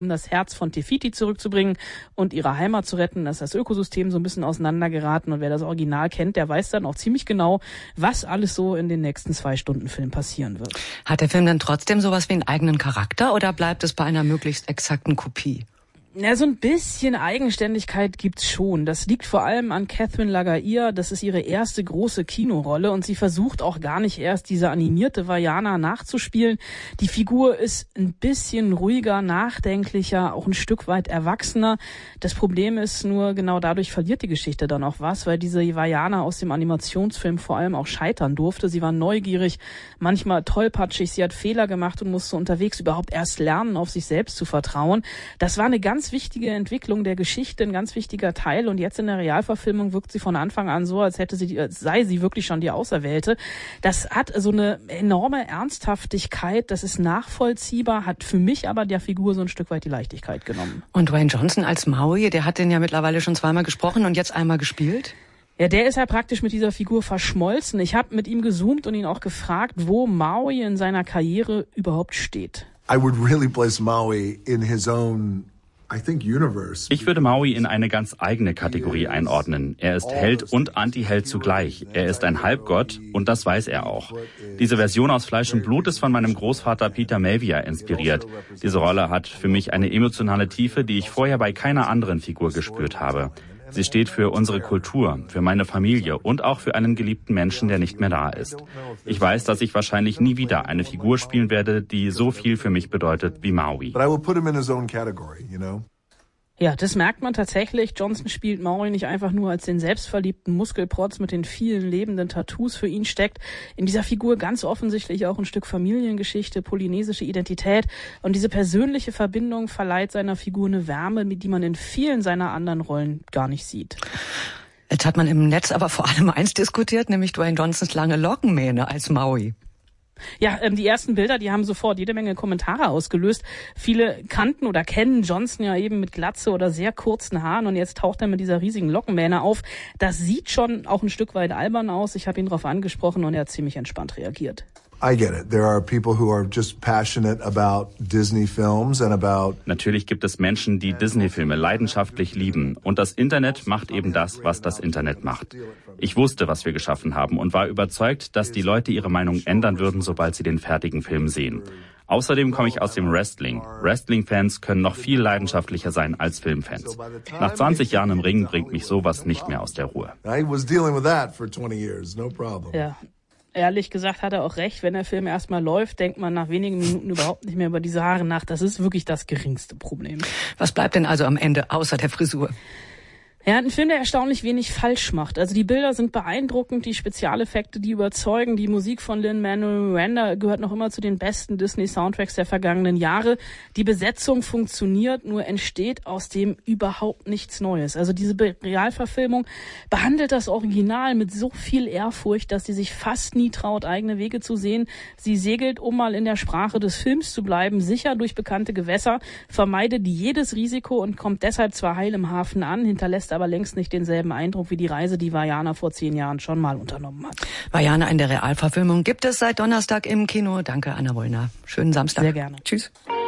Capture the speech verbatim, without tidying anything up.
um das Herz von Te Fiti zurückzubringen und ihre Heimat zu retten. Da ist das Ökosystem so ein bisschen auseinandergeraten. Und wer das Original kennt, der weiß dann auch ziemlich genau, was alles so in den nächsten zwei Stunden Film passieren wird. Hat der Film dann trotzdem sowas wie einen eigenen Charakter oder bleibt es bei einer möglichst exakten Kopie? Ja, so ein bisschen Eigenständigkeit gibt's schon. Das liegt vor allem an Catherine Lagaia. Das ist ihre erste große Kinorolle und sie versucht auch gar nicht erst diese animierte Vajana nachzuspielen. Die Figur ist ein bisschen ruhiger, nachdenklicher, auch ein Stück weit erwachsener. Das Problem ist nur, genau dadurch verliert die Geschichte dann auch was, weil diese Vajana aus dem Animationsfilm vor allem auch scheitern durfte. Sie war neugierig, manchmal tollpatschig, sie hat Fehler gemacht und musste unterwegs überhaupt erst lernen, auf sich selbst zu vertrauen. Das war eine ganz Ganz wichtige Entwicklung der Geschichte, ein ganz wichtiger Teil. Und jetzt in der Realverfilmung wirkt sie von Anfang an so, als hätte sie, als sei sie wirklich schon die Auserwählte. Das hat so eine enorme Ernsthaftigkeit, das ist nachvollziehbar, hat für mich aber der Figur so ein Stück weit die Leichtigkeit genommen. Und Dwayne Johnson als Maui, der hat den ja mittlerweile schon zweimal gesprochen und jetzt einmal gespielt? Ja, der ist ja praktisch mit dieser Figur verschmolzen. Ich habe mit ihm gezoomt und ihn auch gefragt, wo Maui in seiner Karriere überhaupt steht. I would really place Maui in his own Ich würde Maui in eine ganz eigene Kategorie einordnen. Er ist Held und Anti-Held zugleich. Er ist ein Halbgott und das weiß er auch. Diese Version aus Fleisch und Blut ist von meinem Großvater Peter Melvia inspiriert. Diese Rolle hat für mich eine emotionale Tiefe, die ich vorher bei keiner anderen Figur gespürt habe. Sie steht für unsere Kultur, für meine Familie und auch für einen geliebten Menschen, der nicht mehr da ist. Ich weiß, dass ich wahrscheinlich nie wieder eine Figur spielen werde, die so viel für mich bedeutet wie Maui. Ja, das merkt man tatsächlich. Johnson spielt Maui nicht einfach nur als den selbstverliebten Muskelprotz mit den vielen lebenden Tattoos. Für ihn steckt in dieser Figur ganz offensichtlich auch ein Stück Familiengeschichte, polynesische Identität. Und diese persönliche Verbindung verleiht seiner Figur eine Wärme, die man in vielen seiner anderen Rollen gar nicht sieht. Jetzt hat man im Netz aber vor allem eins diskutiert, nämlich Dwayne Johnsons lange Lockenmähne als Maui. Ja, ähm, die ersten Bilder, die haben sofort jede Menge Kommentare ausgelöst. Viele kannten oder kennen Johnson ja eben mit Glatze oder sehr kurzen Haaren und jetzt taucht er mit dieser riesigen Lockenmähne auf. Das sieht schon auch ein Stück weit albern aus. Ich habe ihn darauf angesprochen und er hat ziemlich entspannt reagiert. I get it. There are people who are just passionate about Disney films and about. Natürlich gibt es Menschen, die Disney-Filme leidenschaftlich lieben. Und das Internet macht eben das, was das Internet macht. Ich wusste, was wir geschaffen haben und war überzeugt, dass die Leute ihre Meinung ändern würden, sobald sie den fertigen Film sehen. Außerdem komme ich aus dem Wrestling. Wrestling-Fans können noch viel leidenschaftlicher sein als Filmfans. Nach zwanzig Jahren im Ring bringt mich sowas nicht mehr aus der Ruhe. I was dealing with that for twenty years, no problem. Ja. Ehrlich gesagt hat er auch recht, wenn der Film erstmal läuft, denkt man nach wenigen Minuten überhaupt nicht mehr über diese Haare nach. Das ist wirklich das geringste Problem. Was bleibt denn also am Ende außer der Frisur? Er hat einen Film, der erstaunlich wenig falsch macht. Also die Bilder sind beeindruckend, die Spezialeffekte, die überzeugen. Die Musik von Lin-Manuel Miranda gehört noch immer zu den besten Disney-Soundtracks der vergangenen Jahre. Die Besetzung funktioniert, nur entsteht aus dem überhaupt nichts Neues. Also diese Realverfilmung behandelt das Original mit so viel Ehrfurcht, dass sie sich fast nie traut, eigene Wege zu sehen. Sie segelt, um mal in der Sprache des Films zu bleiben, sicher durch bekannte Gewässer, vermeidet jedes Risiko und kommt deshalb zwar heil im Hafen an, hinterlässt aber längst nicht denselben Eindruck wie die Reise, die Vajana vor zehn Jahren schon mal unternommen hat. Vajana in der Realverfilmung gibt es seit Donnerstag im Kino. Danke, Anna Wollner. Schönen Samstag. Sehr gerne. Tschüss.